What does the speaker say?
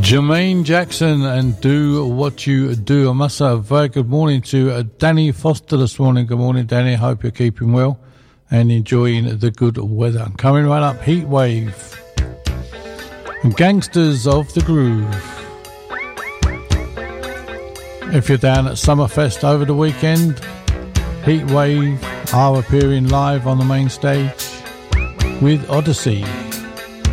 Jermaine Jackson and Do What You Do. I must say a very good morning to Danny Foster this morning. Good morning, Danny. Hope you're keeping well and enjoying the good weather. Coming right up, Heat Wave and Gangsters of the Groove. If you're down at Summerfest over the weekend, Heat Wave are appearing live on the main stage with Odyssey.